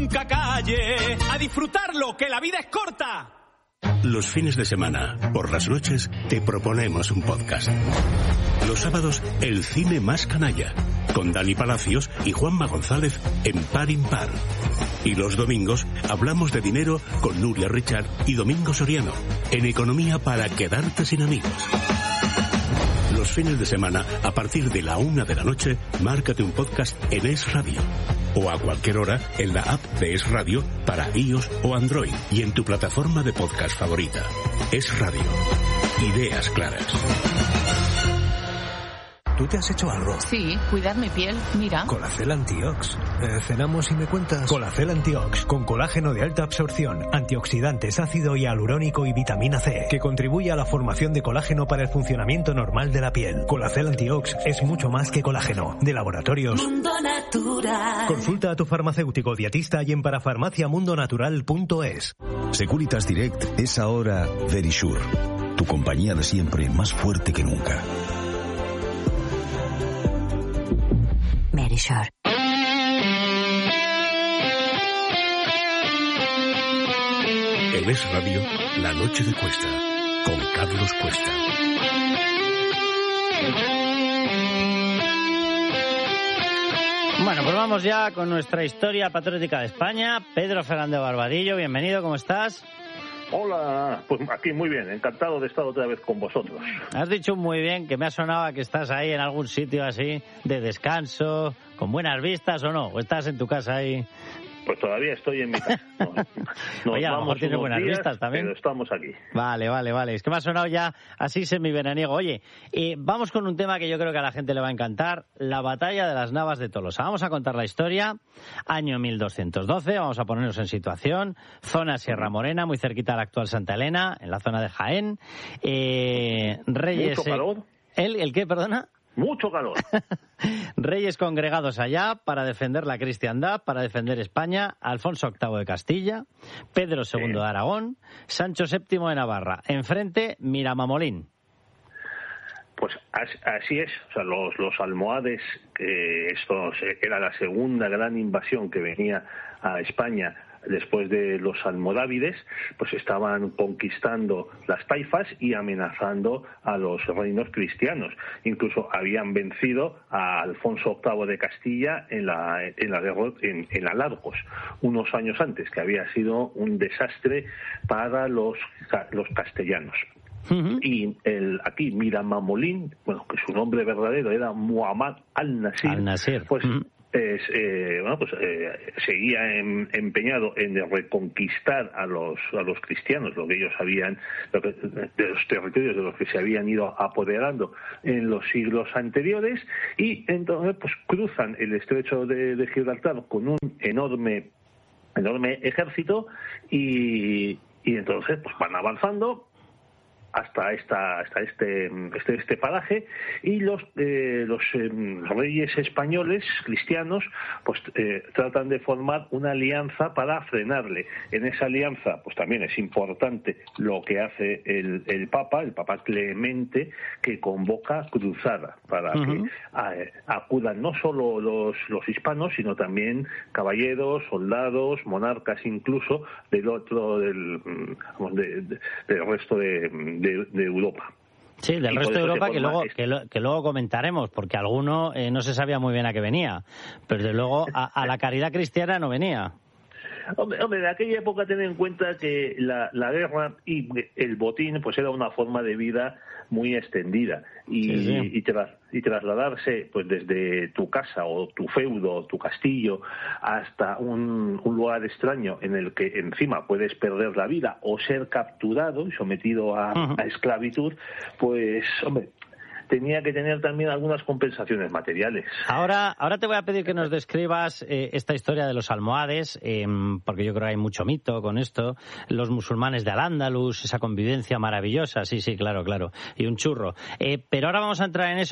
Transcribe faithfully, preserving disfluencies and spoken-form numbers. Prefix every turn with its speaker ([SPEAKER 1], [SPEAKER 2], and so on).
[SPEAKER 1] Nunca calle, a disfrutarlo, que la vida es corta.
[SPEAKER 2] Los fines de semana, por las noches, te proponemos un podcast. Los sábados, el cine más canalla, con Dani Palacios y Juanma González en Par Impar. Y los domingos, hablamos de dinero con Nuria Richard y Domingo Soriano, en Economía para quedarte sin amigos. Los fines de semana, a partir de la una de la noche, márcate un podcast en Es Radio. O a cualquier hora en la app de Es Radio para iOS o Android y en tu plataforma de podcast favorita. Es Radio. Ideas claras.
[SPEAKER 3] ¿Tú te has hecho algo?
[SPEAKER 4] Sí, cuidar mi piel, mira.
[SPEAKER 3] Colacel Antiox. Eh, ¿Cenamos y me cuentas? Colacel Antiox, con colágeno de alta absorción, antioxidantes, ácido hialurónico y vitamina C, que contribuye a la formación de colágeno para el funcionamiento normal de la piel. Colacel Antiox es mucho más que colágeno. De Laboratorios
[SPEAKER 5] Mundo Natural.
[SPEAKER 3] Consulta a tu farmacéutico dietista y en parafarmaciamundonatural punto es.
[SPEAKER 6] Securitas Direct es ahora Verisure, tu compañía de siempre más fuerte que nunca.
[SPEAKER 5] Verisure.
[SPEAKER 2] En Es Radio, La Noche de Cuesta, con Carlos Cuesta.
[SPEAKER 7] Bueno, pues vamos ya con nuestra historia patriótica de España. Pedro Fernández Barbadillo, bienvenido, ¿cómo estás?
[SPEAKER 8] Hola, pues aquí muy bien, encantado de estar otra vez con vosotros.
[SPEAKER 7] Has dicho muy bien que me ha sonado que estás ahí en algún sitio así de descanso, con buenas vistas o no, o estás en tu casa ahí.
[SPEAKER 8] Pues todavía estoy en mi casa. Nos, nos
[SPEAKER 7] Oye, a lo mejor tiene buenas
[SPEAKER 8] días,
[SPEAKER 7] vistas también.
[SPEAKER 8] Pero estamos aquí.
[SPEAKER 7] Vale, vale, vale. Es que me ha sonado ya así semiveraniego. Oye, eh, vamos con un tema que yo creo que a la gente le va a encantar. La batalla de las Navas de Tolosa. Vamos a contar la historia. Año mil doscientos doce. Vamos a ponernos en situación. Zona Sierra Morena, muy cerquita de la actual Santa Elena, en la zona de Jaén. Eh, Reyes...
[SPEAKER 8] ¿Mucho calor?
[SPEAKER 7] ¿El, el qué, perdona?
[SPEAKER 8] Mucho calor.
[SPEAKER 7] Reyes congregados allá para defender la cristiandad, para defender España. Alfonso octavo de Castilla, Pedro segundo sí. de Aragón, Sancho séptimo de Navarra. Enfrente, Miramamolín.
[SPEAKER 8] Pues así es. O sea, los, los almohades, que esto era la segunda gran invasión que venía a España después de los almorávides, pues estaban conquistando las taifas y amenazando a los reinos cristianos. Incluso habían vencido a Alfonso octavo de Castilla en la en la guerra en, en Alarcos, unos años antes, que había sido un desastre para los los castellanos. Uh-huh. Y el, aquí Miramamolín, bueno, que su nombre verdadero era Muhammad al-Nasir,
[SPEAKER 7] al-Nasir.
[SPEAKER 8] pues
[SPEAKER 7] uh-huh.
[SPEAKER 8] Es, eh, bueno, pues eh, seguía en, empeñado en reconquistar a los a los cristianos, lo que ellos habían, lo que, de los territorios de los que se habían ido apoderando en los siglos anteriores, y entonces pues cruzan el estrecho de, de Gibraltar con un enorme enorme ejército y y entonces pues van avanzando hasta esta hasta este este este paraje, y los eh, los eh, reyes españoles cristianos pues eh, tratan de formar una alianza para frenarle. En esa alianza pues también es importante lo que hace el, el Papa, el Papa Clemente, que convoca cruzada para uh-huh. que a, acudan no solo los los hispanos, sino también caballeros, soldados, monarcas incluso del otro del de, de, del resto de De, de Europa.
[SPEAKER 7] Sí, del y resto de Europa, que luego, este... que, lo, que luego comentaremos, porque alguno eh, no se sabía muy bien a qué venía, pero desde luego a, a la caridad cristiana no venía.
[SPEAKER 8] Hombre, hombre, de aquella época ten en cuenta que la, la guerra y el botín pues era una forma de vida muy extendida, y, sí, sí. y, tras, y trasladarse pues desde tu casa o tu feudo, tu castillo, hasta un, un lugar extraño en el que encima puedes perder la vida o ser capturado y sometido a, uh-huh. a esclavitud, pues hombre, tenía que tener también algunas compensaciones materiales.
[SPEAKER 7] Ahora, ahora te voy a pedir que nos describas eh, esta historia de los almohades, eh, porque yo creo que hay mucho mito con esto. Los musulmanes de Al-Ándalus, esa convivencia maravillosa, sí, sí, claro, claro, y un churro. Eh, pero ahora vamos a entrar en eso.